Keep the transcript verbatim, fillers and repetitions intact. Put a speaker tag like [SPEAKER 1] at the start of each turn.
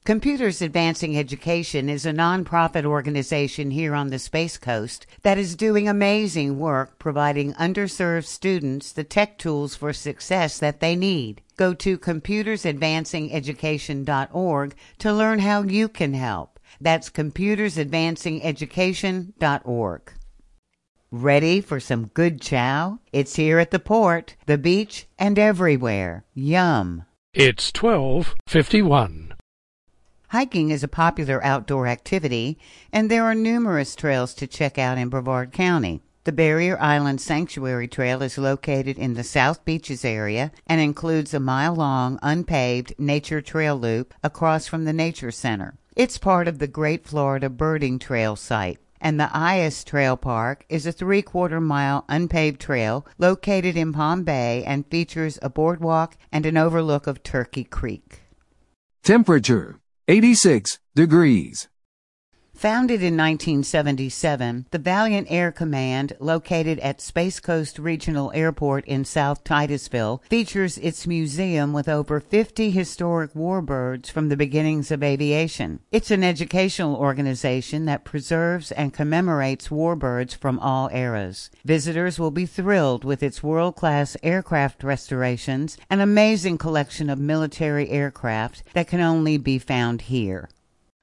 [SPEAKER 1] Computers Advancing Education is a nonprofit organization here on the Space Coast that is doing amazing work providing underserved students the tech tools for success that they need. Go to computers advancing education dot org to learn how you can help. That's computers advancing education dot org. Ready for some good chow? It's here at the port, the beach, and everywhere. Yum!
[SPEAKER 2] It's twelve fifty-one.
[SPEAKER 1] Hiking is a popular outdoor activity, and there are numerous trails to check out in Brevard County. The Barrier Island Sanctuary Trail is located in the South Beaches area and includes a mile-long, unpaved nature trail loop across from the Nature Center. It's part of the Great Florida Birding Trail site. And the Ias Trail Park is a three-quarter mile unpaved trail located in Palm Bay and features a boardwalk and an overlook of Turkey Creek.
[SPEAKER 3] Temperature eighty-six degrees.
[SPEAKER 1] Founded in nineteen seventy-seven, the Valiant Air Command, located at Space Coast Regional Airport in South Titusville, features its museum with over fifty historic warbirds from the beginnings of aviation. It's an educational organization that preserves and commemorates warbirds from all eras. Visitors will be thrilled with its world-class aircraft restorations, an amazing collection of military aircraft that can only be found here.